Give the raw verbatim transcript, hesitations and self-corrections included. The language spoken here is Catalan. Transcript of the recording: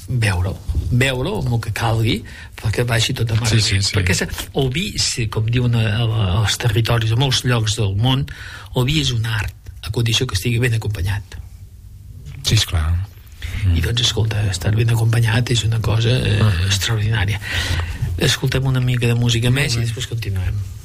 veure-ho veure-ho amb el que calgui perquè vagi tot a sí, sí, sí. perquè el vi, com diuen als territoris, a molts llocs del món, el vi és un art a condició que estigui ben acompanyat. Sí, esclar. Mm. I doncs, escolta, estar ben acompanyat és una cosa eh, mm. extraordinària. Escoltem una mica de música més mm. i després continuem.